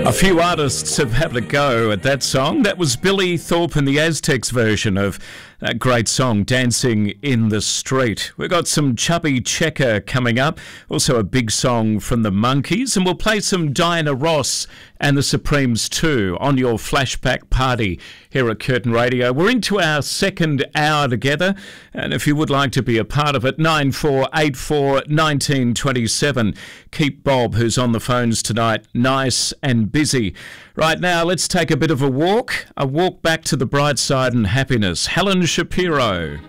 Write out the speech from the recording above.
A few artists have had a go at that song. That was Billy Thorpe and the Aztecs version of that great song, Dancing in the Street. We've got some Chubby Checker coming up, also a big song from the Monkees, and we'll play some Diana Ross and the Supremes too on your flashback party here at Curtin Radio. We're into our second hour together, and if you would like to be a part of it, 9484 1927. Keep Bob, who's on the phones tonight, nice and busy. Right now, let's take a bit of a walk back to the bright side and happiness. Helen Shapiro.